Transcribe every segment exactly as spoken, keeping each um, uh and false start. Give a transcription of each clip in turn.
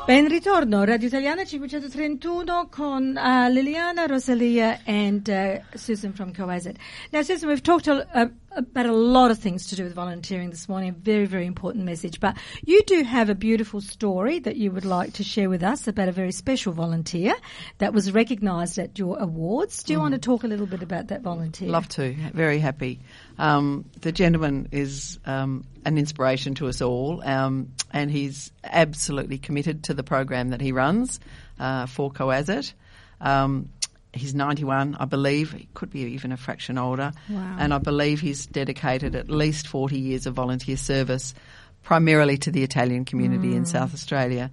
Ben ritorno, Radio Italiana cinquecentotrentuno con uh, Liliana, Rosalia and uh, Susan from COASIT. Now, Susan, we've talked a, uh, about a lot of things to do with volunteering this morning, a very, very important message. But you do have a beautiful story that you would like to share with us about a very special volunteer that was recognised at your awards. Do you mm. want to talk a little bit about that volunteer? Love to. Very happy. Um, the gentleman is um, an inspiration to us all, um, and he's absolutely committed to the program that he runs uh, for COASIT. Um, he's ninety-one, I believe. He could be even a fraction older. Wow. And I believe he's dedicated at least forty years of volunteer service, primarily to the Italian community mm. in South Australia.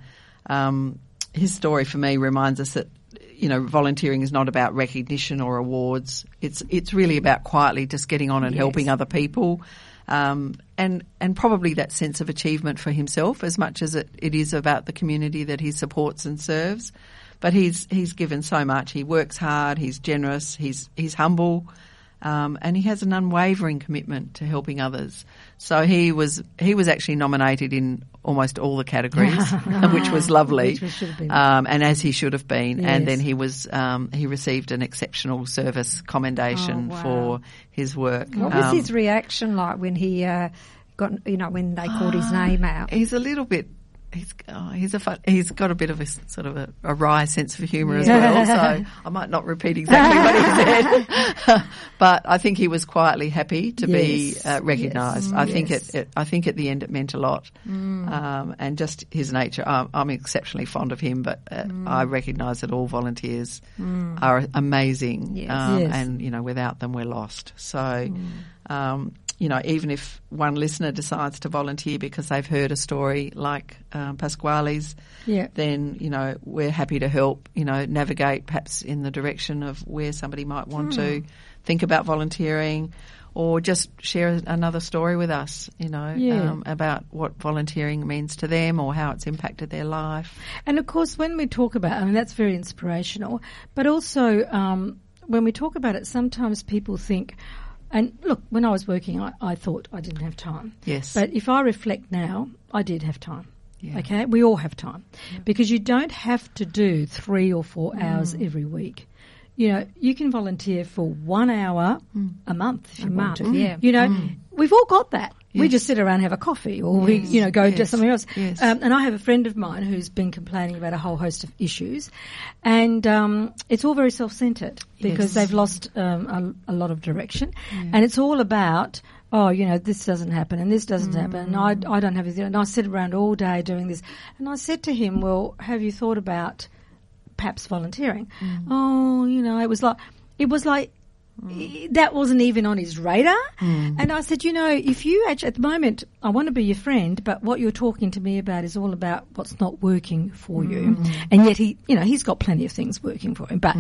Um, his story for me reminds us that, you know, volunteering is not about recognition or awards. It's it's really about quietly just getting on and yes. helping other people, um, and and probably that sense of achievement for himself as much as it, it is about the community that he supports and serves. But he's he's given so much. He works hard. He's generous. He's he's humble. Um, and he has an unwavering commitment to helping others. So he was he was actually nominated in almost all the categories, which was lovely, which should have been. Um, and as he should have been. Yes. And then he was um, he received an exceptional service commendation Oh, wow. for his work. What was Um, his reaction like when he uh, got, you know, when they called his name out? He's a little bit. He's oh, he's a fun, he's got a bit of a sort of a, a wry sense of humour as well, so I might not repeat exactly what he said, but I think he was quietly happy to Yes. be uh, recognised. Yes. I think Yes. it, it. I think at the end it meant a lot, Mm. um, and just his nature. I'm, I'm exceptionally fond of him, but uh, Mm. I recognise that all volunteers are amazing, Yes. um, Yes. and you know, without them we're lost. So. Mm. Um, You know, even if one listener decides to volunteer because they've heard a story like um, Pasquale's, Yeah. then, you know, we're happy to help, you know, navigate perhaps in the direction of where somebody might want to think about volunteering, or just share another story with us, you know, Yeah. um, about what volunteering means to them or how it's impacted their life. And of course, when we talk about, I mean, that's very inspirational, but also um, when we talk about it, sometimes people think, and look, when I was working, I, I thought I didn't have time. Yes. But if I reflect now, I did have time. Yeah. Okay? We all have time. Because you don't have to do three or four Mm. hours every week. You know, you can volunteer for one hour Mm. a month if you A want month, to. yeah. You know, we've all got that. We Yes. just sit around and have a coffee, or we, you know, go to Yes. something else. Yes. Um, and I have a friend of mine who's been complaining about a whole host of issues, and um, it's all very self-centred because Yes. they've lost um, a, a lot of direction, and it's all about, oh, you know, this doesn't happen and this doesn't happen, and I, I don't have anything, and I sit around all day doing this. And I said to him, well, have you thought about perhaps volunteering? Oh, you know, it was like, it was like, that wasn't even on his radar. And I said, you know, if you actually, at the moment, I want to be your friend, but what you're talking to me about is all about what's not working for you. And yet he, you know, he's got plenty of things working for him, but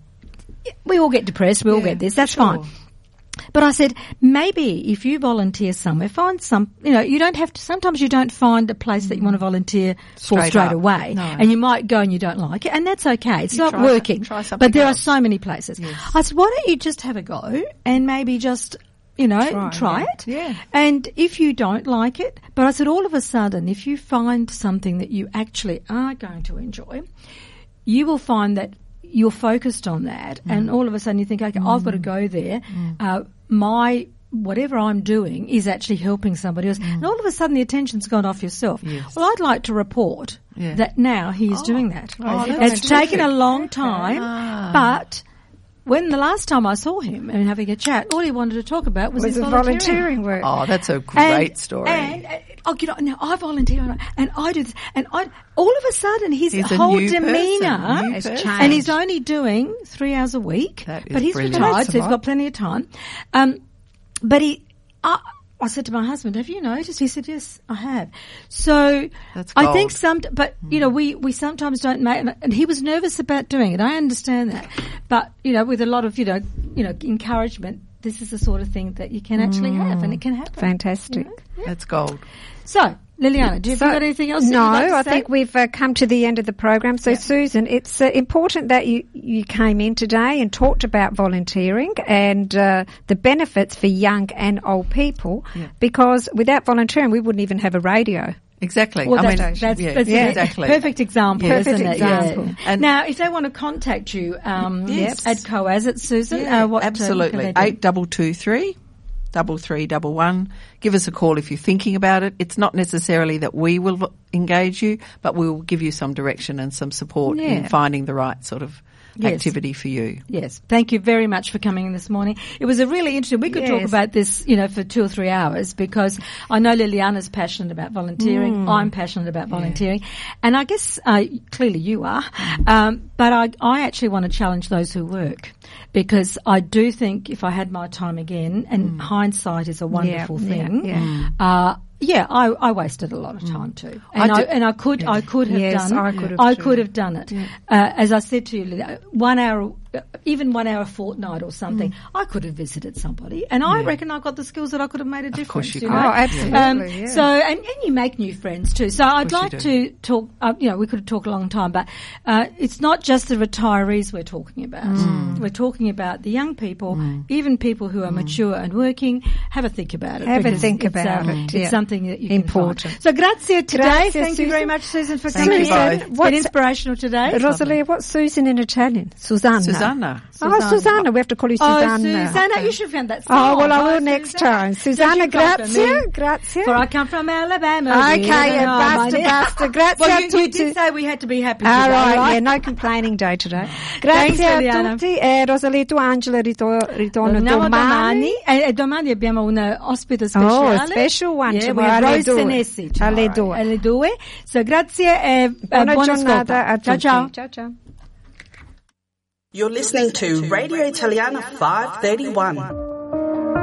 we all get depressed, we all Yeah, get this, that's sure. fine. But I said, maybe if you volunteer somewhere, find some, you know, you don't have to, sometimes you don't find a place that you want to volunteer for Straight straight up. away. No. And you might go and you don't like it, and that's okay. It's You not try working. some- try something but there else. are so many places. Yes. I said, why don't you just have a go and maybe just, you know, Try, try, yeah. it. Yeah. And if you don't like it, but I said, all of a sudden, if you find something that you actually are going to enjoy, you will find that you're focused on that, Mm. and all of a sudden you think, okay, I've got to go there. Uh, my whatever I'm doing is actually helping somebody else, and all of a sudden the attention's gone off yourself. Mm. Yes. Well, I'd like to report Yeah. that now he is Oh. doing that. Oh, it's that's taken a terrific. long time, Ah. but when the last time I saw him and having a chat, all he wanted to talk about was, Was his the volunteering. volunteering work? Oh, that's a great And- story. And, uh, oh, you know, now I volunteer and I, and I do this, and I all of a sudden his He's a whole new person, demeanour new has person. changed. and he's only doing three hours a week, That is but he's brilliant. retired, so he's That's got plenty of time. Um, but he, I, I said to my husband, "Have you noticed?" He said, "Yes, I have." So That's I gold. think some, but you know, we we sometimes don't make, and- and he was nervous about doing it. I understand that, but you know, with a lot of you know, you know, encouragement, this is the sort of thing that you can actually have, and it can happen. Fantastic. You know? That's gold. So, Liliana, do you So- have got anything else? that No, you'd like to I say? think we've uh, come to the end of the program. So, Yeah. Susan, it's uh, important that you, you came in today and talked about volunteering and uh, the benefits for young and old people, Yeah. because without volunteering, we wouldn't even have a radio. Exactly. Well, I that's, mean, that's, yeah, that's yeah, a exactly. perfect example, Yeah. isn't Perfect it? example. Yeah. And- now, if they want to contact you um, Yes. at COASIT, Susan, Yeah, uh, what uh, absolutely. can they do? Eight double two three, double three double one. Give us a call if you're thinking about it. It's not necessarily that we will engage you, but we will give you some direction and some support Yeah. in finding the right sort of Yes. activity for you. Yes. Thank you very much for coming in this morning. It was a really interesting, we could talk Yes. about this, you know, for two or three hours because I know Liliana's passionate about volunteering. I'm passionate about volunteering. And I guess, uh, clearly you are. Um, but I, I actually want to challenge those who work because I do think if I had my time again, and hindsight is a wonderful Yeah, thing, yeah, yeah. uh, yeah, I, I wasted a lot of time too, and I I, did- and I could I could have Yes, done I could have I too. could have done it. Uh, as I said to you, Lily, one hour, even one hour a fortnight or something, I could have visited somebody, and I reckon I got the skills that I could have made a difference. course you you could. know? Oh, absolutely, Um, yeah. So, and, and you make new friends too. So, I'd course like you to talk. Uh, you know, we could have talked a long time, but uh, it's not just the retirees we're talking about. We're talking about the young people, even people who are mature and working. Have a think about it. Have a because think it's, about um, it, It's yeah. something that you Important. can find. So, grazie today. Grazie, Thank you very Susan. much, Susan, for Thank coming you in. both. It's been What's- inspirational today. Rosalie, what's Susan in Italian? Susanna. Susanna. Oh, Susanna. We have to call you Oh, Susanna. Susanna, you should find that Oh, song. well, I Oh, will next Susanna. time. Don't Susanna, you come for grazie. me. Grazie. For I come from Alabama. Okay, dear, yeah, and I'm basta, on it. basta. Grazie Well, a you, you tutti. did say we had to be happy All today, right, right? yeah, no complaining day today. Thanks, Grazie a Liliana. tutti. Eh, Rosalie, tu Angela rito- ritorno Torniamo domani. domani e, e domani abbiamo un ospite Oh, speciale. a special one Yeah, we tomorrow have alle Rose due. Senesi tomorrow. Alle due. Alle due. So grazie e eh, Buona buona giornata a ascolto. tutti. Ciao ciao. Ciao, ciao. You're listening to Radio Italiana five thirty-one.